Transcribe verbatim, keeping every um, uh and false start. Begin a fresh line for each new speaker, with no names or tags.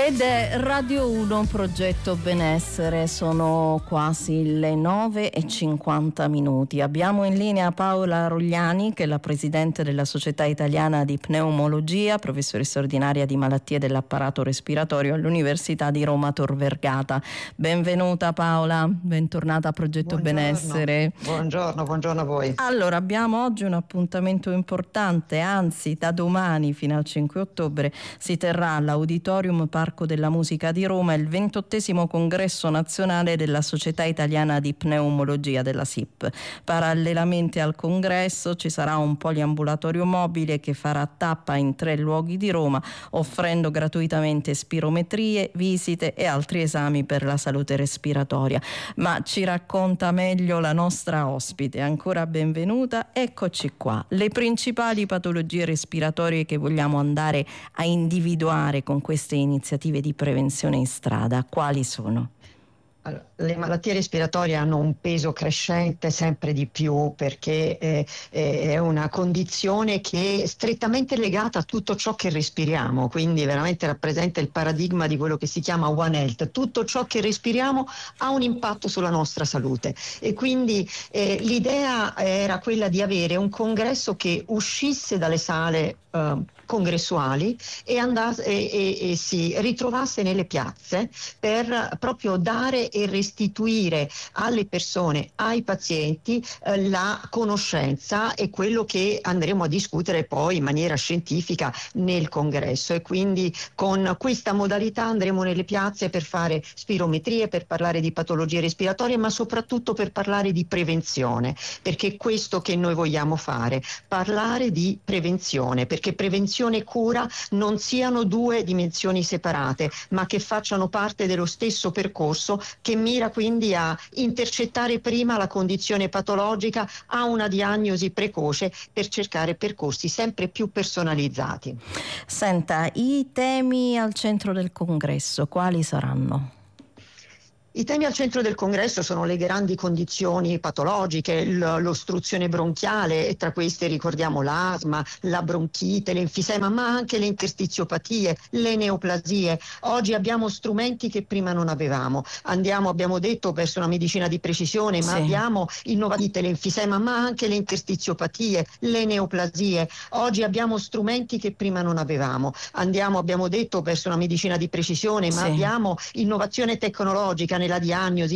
Ed è Radio uno Progetto Benessere, sono quasi le nove e cinquanta minuti. Abbiamo in linea Paola Rogliani, che è la presidente della Società Italiana di Pneumologia, professoressa ordinaria di malattie dell'apparato respiratorio all'Università di Roma Tor Vergata. Benvenuta Paola, bentornata a Progetto
Buongiorno.
Benessere.
Buongiorno, buongiorno a voi.
Allora, abbiamo oggi un appuntamento importante, anzi da domani fino al cinque ottobre si terrà all'Auditorium Parco della Musica di Roma il ventottesimo congresso nazionale della Società Italiana di Pneumologia, della S I P. Parallelamente al congresso ci sarà un poliambulatorio mobile che farà tappa in tre luoghi di Roma, offrendo gratuitamente spirometrie, visite e altri esami per la salute respiratoria. Ma ci racconta meglio la nostra ospite. Ancora benvenuta, eccoci qua. Le principali patologie respiratorie che vogliamo andare a individuare con queste iniziative di prevenzione in strada, quali sono?
Allora, le malattie respiratorie hanno un peso crescente sempre di più perché eh, è una condizione che è strettamente legata a tutto ciò che respiriamo, quindi veramente rappresenta il paradigma di quello che si chiama One Health. Tutto ciò che respiriamo ha un impatto sulla nostra salute e quindi eh, l'idea era quella di avere un congresso che uscisse dalle sale eh, congressuali e, andasse, e, e, e si ritrovasse nelle piazze per proprio dare e restituire alle persone, ai pazienti, eh, la conoscenza e quello che andremo a discutere poi in maniera scientifica nel congresso. E quindi con questa modalità andremo nelle piazze per fare spirometrie, per parlare di patologie respiratorie, ma soprattutto per parlare di prevenzione, perché è questo che noi vogliamo fare, parlare di prevenzione, perché prevenzione e cura non siano due dimensioni separate, ma che facciano parte dello stesso percorso che mira quindi a intercettare prima la condizione patologica, a una diagnosi precoce per cercare percorsi sempre più personalizzati.
Senta, i temi al centro del congresso quali saranno?
I temi al centro del congresso sono le grandi condizioni patologiche, l'ostruzione bronchiale, e tra queste ricordiamo l'asma, la bronchite, l'enfisema, ma anche le interstiziopatie, le neoplasie. Oggi abbiamo strumenti che prima non avevamo. Andiamo, abbiamo detto, verso una medicina di precisione, ma sì. abbiamo innovato l'enfisema, ma anche le interstiziopatie, le neoplasie. Oggi abbiamo strumenti che prima non avevamo. Andiamo, abbiamo detto, verso una medicina di precisione, ma sì. abbiamo innovazione tecnologica nella diagnosi,